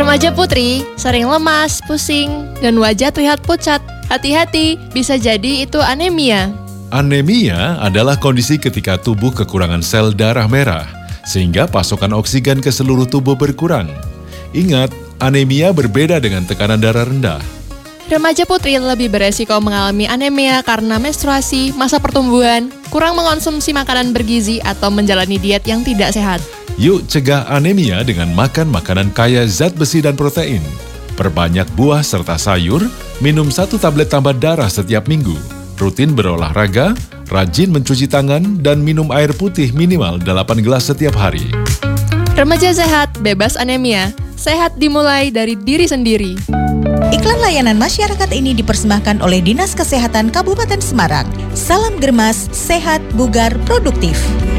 Remaja putri sering lemas, pusing, dan wajah terlihat pucat. Hati-hati, bisa jadi itu anemia. Anemia adalah kondisi ketika tubuh kekurangan sel darah merah, sehingga pasokan oksigen ke seluruh tubuh berkurang. Ingat, anemia berbeda dengan tekanan darah rendah. Remaja putri lebih beresiko mengalami anemia karena menstruasi, masa pertumbuhan, kurang mengonsumsi makanan bergizi, atau menjalani diet yang tidak sehat. Yuk cegah anemia dengan makan makanan kaya zat besi dan protein. Perbanyak buah serta sayur, minum 1 tablet tambah darah setiap minggu, rutin berolahraga, rajin mencuci tangan, dan minum air putih minimal 8 gelas setiap hari. Remaja sehat, bebas anemia. Sehat dimulai dari diri sendiri. Iklan layanan masyarakat ini dipersembahkan oleh Dinas Kesehatan Kabupaten Semarang. Salam Germas, sehat, bugar, produktif.